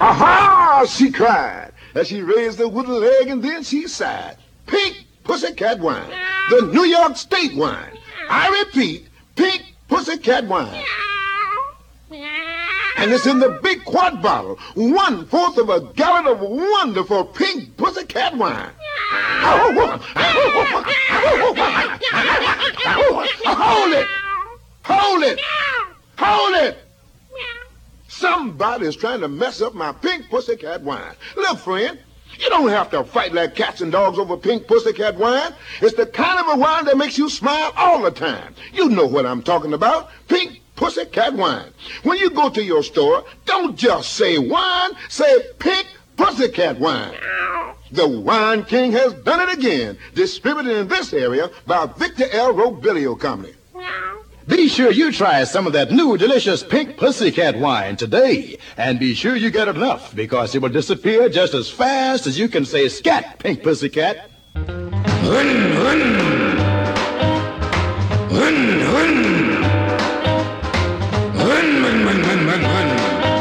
Aha! She cried as she raised the wooden leg and then she sighed. Pink Pussycat wine, the New York State wine. I repeat, Pink Pussycat wine. And it's in the big quart bottle, 1/4 of a gallon of wonderful Pink Pussycat wine. Hold it! Hold it! Hold it! Somebody's trying to mess up my Pink Pussycat wine. Look, friend, you don't have to fight like cats and dogs over Pink Pussycat wine. It's the kind of a wine that makes you smile all the time. You know what I'm talking about. Pink Pussycat wine. When you go to your store, don't just say wine, say Pink Pussycat wine. The Wine King has done it again, distributed in this area by Victor L. Robilio Company. Be sure you try some of that new delicious Pink Pussycat wine today. And be sure you get enough, because it will disappear just as fast as you can say scat, Pink Pussycat.